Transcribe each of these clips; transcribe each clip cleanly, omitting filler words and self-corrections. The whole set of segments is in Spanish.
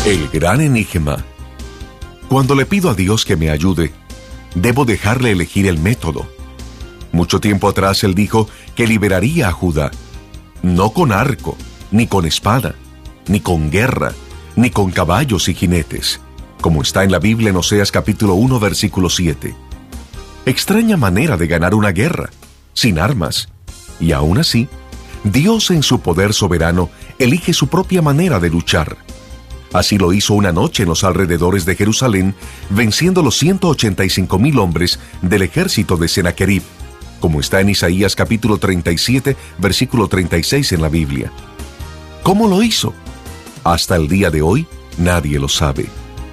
El gran enigma. Cuando le pido a Dios que me ayude, debo dejarle elegir el método. Mucho tiempo atrás Él dijo que liberaría a Judá, no con arco, ni con espada, ni con guerra, ni con caballos y jinetes, como está en la Biblia en Oseas capítulo 1, versículo 7. Extraña manera de ganar una guerra, sin armas. Y aún así, Dios en su poder soberano elige su propia manera de luchar. Así lo hizo una noche en los alrededores de Jerusalén, venciendo los 185,000 hombres del ejército de Sennacherib, como está en Isaías capítulo 37, versículo 36 en la Biblia. ¿Cómo lo hizo? Hasta el día de hoy, nadie lo sabe.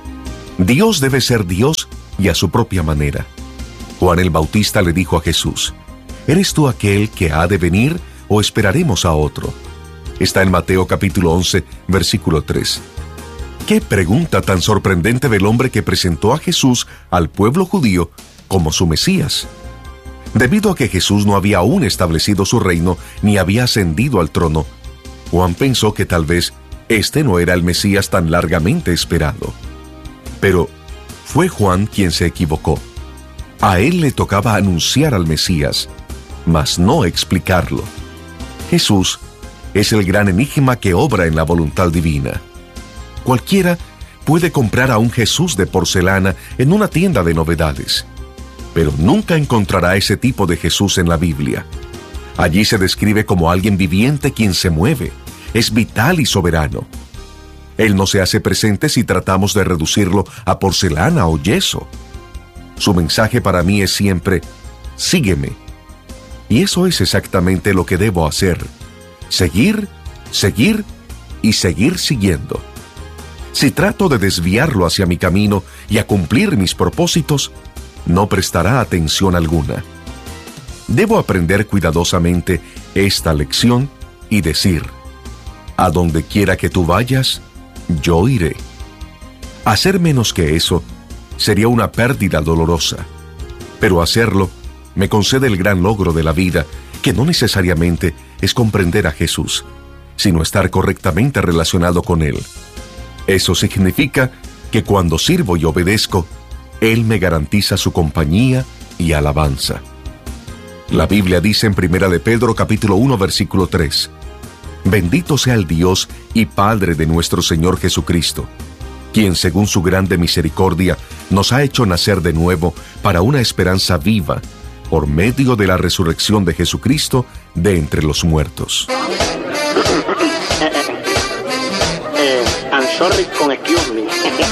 Dios debe ser Dios y a su propia manera. Juan el Bautista le dijo a Jesús: ¿eres tú aquel que ha de venir o esperaremos a otro? Está en Mateo capítulo 11, versículo 3. ¡Qué pregunta tan sorprendente del hombre que presentó a Jesús al pueblo judío como su Mesías! Debido a que Jesús no había aún establecido su reino ni había ascendido al trono, Juan pensó que tal vez este no era el Mesías tan largamente esperado. Pero fue Juan quien se equivocó. A él le tocaba anunciar al Mesías, mas no explicarlo. Jesús es el gran enigma que obra en la voluntad divina. Cualquiera puede comprar a un Jesús de porcelana en una tienda de novedades, pero nunca encontrará ese tipo de Jesús en la Biblia. Allí se describe como alguien viviente quien se mueve, es vital y soberano. Él no se hace presente si tratamos de reducirlo a porcelana o yeso. Su mensaje para mí es siempre: sígueme. Y eso es exactamente lo que debo hacer: seguir, seguir y seguir siguiendo. Si trato de desviarlo hacia mi camino y a cumplir mis propósitos, no prestará atención alguna. Debo aprender cuidadosamente esta lección y decir: a donde quiera que tú vayas, yo iré. Hacer menos que eso sería una pérdida dolorosa, pero hacerlo me concede el gran logro de la vida, que no necesariamente es comprender a Jesús, sino estar correctamente relacionado con Él. Eso significa que cuando sirvo y obedezco, Él me garantiza su compañía y alabanza. La Biblia dice en 1 de Pedro capítulo 1, versículo 3: Bendito sea el Dios y Padre de nuestro Señor Jesucristo, quien según su grande misericordia nos ha hecho nacer de nuevo para una esperanza viva, por medio de la resurrección de Jesucristo de entre los muertos. I'm sorry con excuse me.